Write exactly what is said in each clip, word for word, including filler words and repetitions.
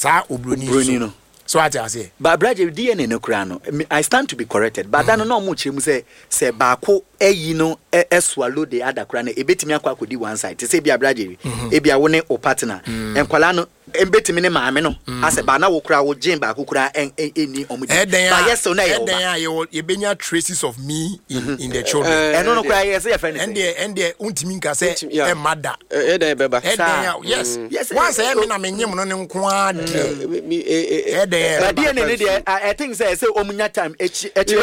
sa obroni no so what I say but brother D N A no kura no I stand to be corrected but that no mo chire mu say say baako eyi no e swallow the other kura na ebetimi akwa akodi one side say bia brother e bia wo ne o partner enkwala no ebetimi ne maame no ase ba na wo kura wo gin baako kura eni omudi but yes so na ye benya traces of me in in the children and no kura yes your friend and there and there untimi nka say e mada e den beba yes yes once e me na menyem no ne nko ade e den but D N A there I think say say omunya time echi echi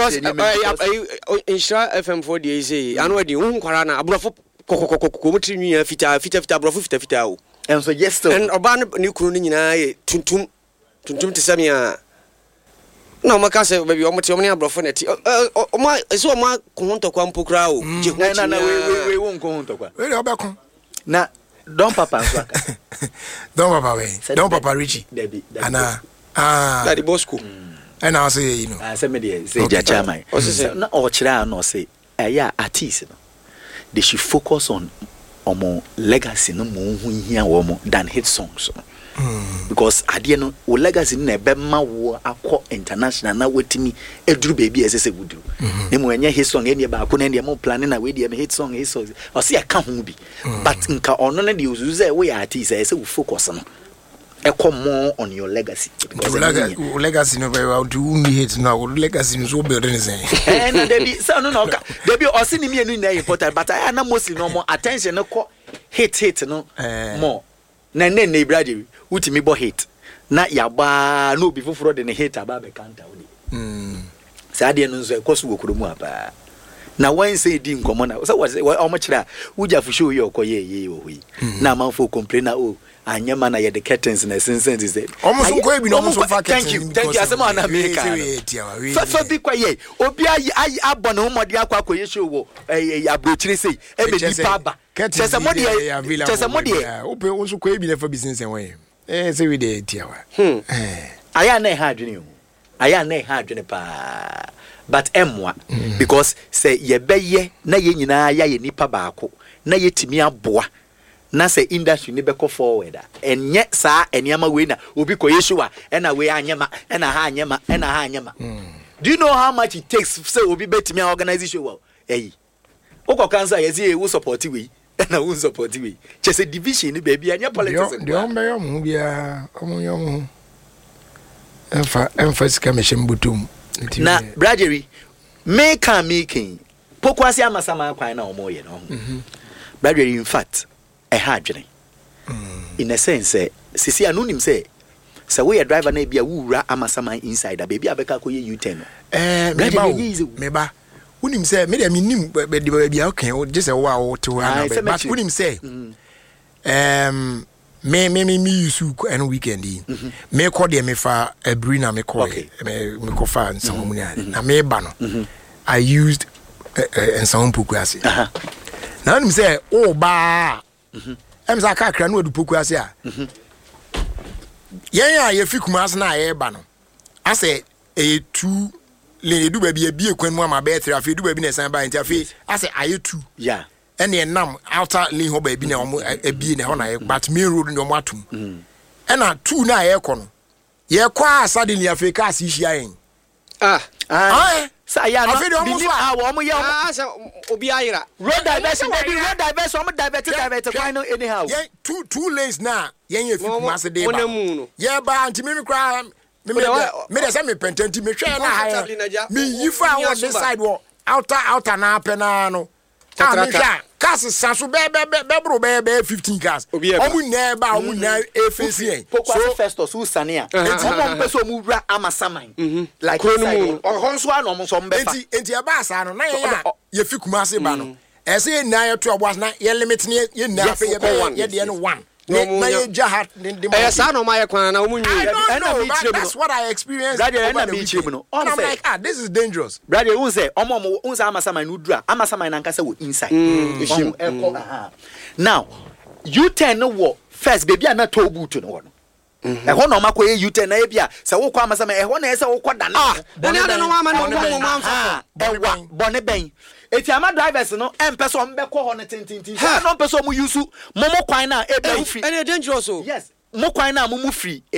Insha F M four D say anu de hu kwara na abrofo kokokokoko mutri nwa fita fita fita abrofo fita fita o and so yes so and oba ne kunu ni nyina ye tuntum tuntum tesame a na maka say baby omote omne abrofo na ti o ma so o ma kohonto kwa mpokra o je hu na na we we we won kohonto kwa we obekon na don papa so aka don papa we don papa Richie ana ah Daddy Bosco and I say you know I say me dey say ja chairman na o kira no say eya artist no they should focus on omo legacy no mo hu hia wo mo than hit songs mm. because adie no o legacy na be ma wo akọ international na wetimi eduru baby esese gudu ne mo enye hit song ene ba akọ na ene mo plan na we dey hit song hit song o se aka hu bi but nka ono na dey uzuze we artist ese we focus no e come more on your legacy because legacy legacy no be do me hit now legacy no so building say eh na debi so no no debi o se ni me enu na important but I na mostly no more attention no ko hit hit no more na na na brother utimi bo hit na ya ba no bi foforo de ne hit aba be counter we mm sa de no so e koso wokromu aba na when say di nkomo na so what o ma kira uja fu show you okoye ye o hui na man for complain na o anyama na ye the curtains na sense is it almost ko ebi no almost fa thank you thank you asema na America fa fa bi kwa ye obi ayi ayi abọ na homode akwa akoye show wo eh abrochire sei e be nipa ba chese mode chese mode ope onso ko ebi na fa business en we eh say we dey tiawa eh aya na ha adwene o aya na ha adwene pa but emwa because say ye beye na ye nyina ya ye nipa baako na ye timi aboa na say industry ni be go forward enye saa eniama we na obi ko yeshua ena we anyema ena ha anyema ena ha anyema do you know how much it takes say obi betimi organization well eh ukọ cancer ye say we support we ena we support we chese division ni baby anya politics de o meyo mu bia omo yo mu enfa enfa sika mehye butum na bradery make am making pokwasi amasama kwan na omo ye no bradery in fact a hardware in a sense sisi anonim say say we a driver na bia wura amasama inside a baby abeka koye U ten eh me ba unim say me dem nim bia okay just say wa wo to na but unim say um me me me use and weekend me call dem me fa abri na me call me me ko fa nsamu na me ba no I used nsamu pukuase na unim say o ba mhm em za ka kra no adupoku ase a mhm yen ya ye fikuma ase na ye ba no ase e two le edu ba bi e bi ekwan mu ama be three afi edu ba bi na san ba nti afi ase aye two yeah ene enam outer lane ho ba bi na omo abi na ho na ye but main road no omo atum mhm ena two na ye ko no ye kwa suddenly afi ka ase hia yen ah ah sa ya no bi ah wo mo ye ah sa obi ayira road diversion baby road diversion omo divert divert kwai no anyhow yeah two two lanes na yen ye fikuma ase dey ba ye ba anti me kra me me dey say me pententi me hwe na ha me yifa on this side wo outer outer na pena no tatraka cars sanso be be be bro be be fifteen cars omu na ba omu na e face so Festus Usania omo mpe so omu wura amasaman like ohonso ano omo so mbe fa enti enti e ba sa no na ye ya ye fikuma ase ba no e say na ye to obwas na ye limit ne ye na fe ye ye de no one na ye jahat eh sa no ma ye kwan na omu nyi that's what I experienced brother na me chire no I'm like ah this is dangerous brother who say omo omo who say amasaman no dura amasaman na nkasa wo inside now U ten no wo first baby na to boot no no e ho no makoye U ten na e bia se wo kwa amasaman e ho na e se wo kwada na bone na no ma na wo ma mfa ewa bone ben eti ama drivers no empeso mbekọ ho ne tintintin no empeso mu yusu momo kwan na e be free and dangerous yes mo kwan na mo mu free